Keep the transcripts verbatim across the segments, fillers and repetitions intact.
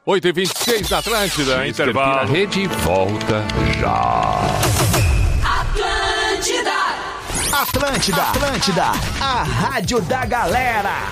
oito e vinte e seis da Atlântida, intervalo. A rede volta já. Atlântida. Atlântida, Atlântida, a rádio da galera.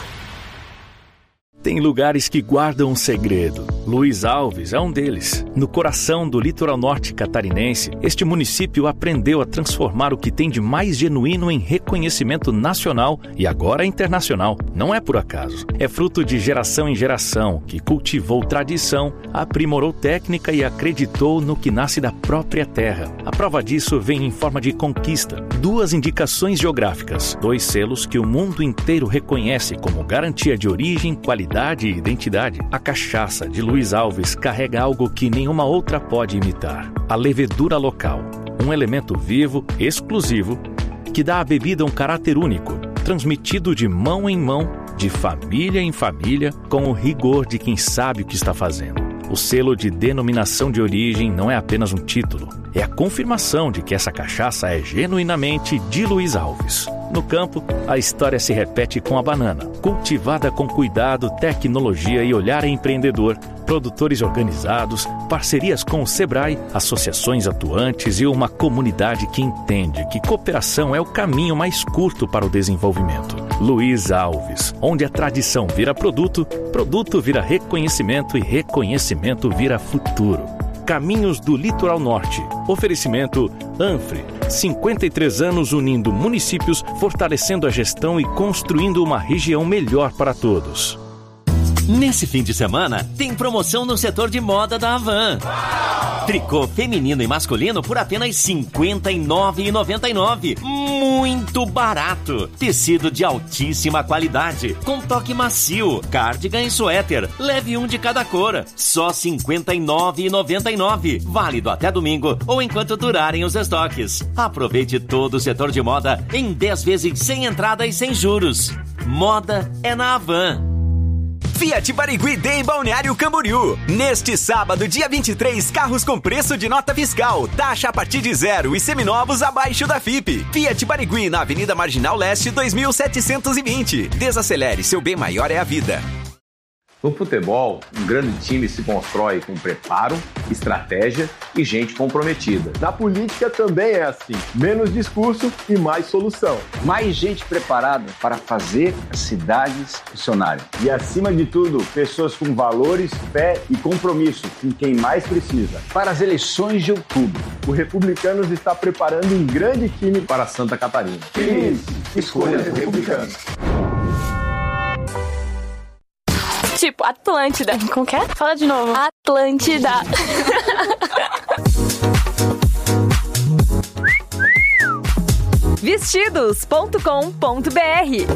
Tem lugares que guardam um segredo. Luiz Alves é um deles. No coração do litoral norte catarinense, este município aprendeu a transformar o que tem de mais genuíno em reconhecimento nacional e agora internacional. Não é por acaso. É fruto de geração em geração, que cultivou tradição, aprimorou técnica e acreditou no que nasce da própria terra. A prova disso vem em forma de conquista. Duas indicações geográficas, dois selos que o mundo inteiro reconhece como garantia de origem, qualidade e identidade. A cachaça de Luiz Alves carrega algo que nenhuma outra pode imitar: a levedura local, um elemento vivo, exclusivo, que dá à bebida um caráter único, transmitido de mão em mão, de família em família, com o rigor de quem sabe o que está fazendo. O selo de denominação de origem não é apenas um título, é a confirmação de que essa cachaça é genuinamente de Luiz Alves. No campo, a história se repete com a banana, cultivada com cuidado, tecnologia e olhar empreendedor, produtores organizados, parcerias com o Sebrae, associações atuantes e uma comunidade que entende que cooperação é o caminho mais curto para o desenvolvimento. Luiz Alves, onde a tradição vira produto, produto vira reconhecimento e reconhecimento vira futuro. Caminhos do Litoral Norte. Oferecimento Anfre. cinquenta e três anos unindo municípios, fortalecendo a gestão e construindo uma região melhor para todos. Nesse fim de semana, tem promoção no setor de moda da Havan. Tricô feminino e masculino por apenas cinquenta e nove reais e noventa e nove centavos. Muito barato. Tecido de altíssima qualidade, com toque macio, cardigan e suéter. Leve um de cada cor. Só cinquenta e nove reais e noventa e nove centavos. Válido até domingo ou enquanto durarem os estoques. Aproveite todo o setor de moda em dez vezes sem entrada e sem juros. Moda é na Havan. Fiat Barigui Day em Balneário Camboriú. Neste sábado, dia vinte e três, carros com preço de nota fiscal, taxa a partir de zero e seminovos abaixo da F I P. Fiat Barigui na Avenida Marginal Leste dois mil setecentos e vinte. Desacelere, seu bem maior é a vida. No futebol, um grande time se constrói com preparo, estratégia e gente comprometida. Na política também é assim. Menos discurso e mais solução. Mais gente preparada para fazer as cidades funcionarem. E, acima de tudo, pessoas com valores, fé e compromisso com quem mais precisa. Para as eleições de outubro, o Republicanos está preparando um grande time para Santa Catarina. Feliz! Escolha do Republicanos. Tipo, Atlântida. Como que é? Fala de novo. Atlântida. Vestidos ponto com ponto b r.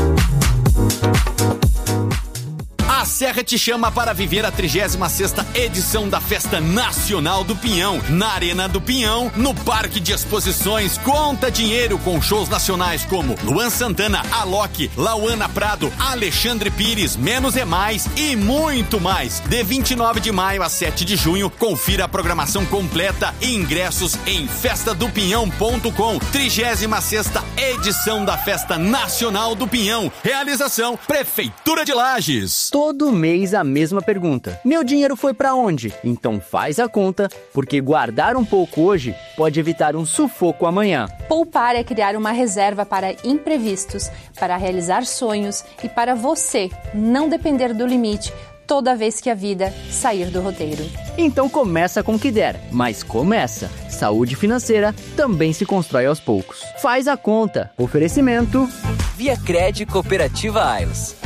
A Serra te chama para viver a trigésima sexta edição da Festa Nacional do Pinhão, na Arena do Pinhão, no Parque de Exposições. Conta dinheiro com shows nacionais como Luan Santana, Alok, Lauana Prado, Alexandre Pires, Menos é Mais e muito mais. De vinte e nove de maio a sete de junho, confira a programação completa e ingressos em festa do pinhão ponto com. trigésima sexta edição da Festa Nacional do Pinhão. Realização Prefeitura de Lages. Todo mês a mesma pergunta. Meu dinheiro foi pra onde? Então faz a conta, porque guardar um pouco hoje pode evitar um sufoco amanhã. Poupar é criar uma reserva para imprevistos, para realizar sonhos e para você não depender do limite toda vez que a vida sair do roteiro. Então começa com o que der, mas começa. Saúde financeira também se constrói aos poucos. Faz a conta. Oferecimento Via Cred Cooperativa Ailos.